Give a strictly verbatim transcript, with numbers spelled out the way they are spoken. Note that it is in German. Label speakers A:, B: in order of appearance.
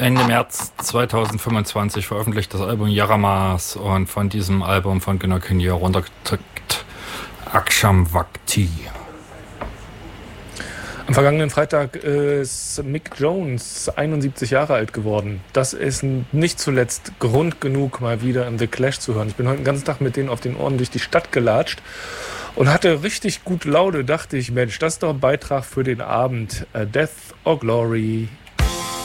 A: Ende März zweitausendfünfundzwanzig veröffentlicht das Album Yaramas und von diesem Album von Gunnar Kinnear runtergedrückt Aksham Bhakti.
B: Am vergangenen Freitag ist Mick Jones einundsiebzig Jahre alt geworden. Das ist nicht zuletzt Grund genug, mal wieder im The Clash zu hören. Ich bin heute den ganzen Tag mit denen auf den Ohren durch die Stadt gelatscht und hatte richtig gut Laune. Dachte ich, Mensch, das ist doch ein Beitrag für den Abend. Death or Glory.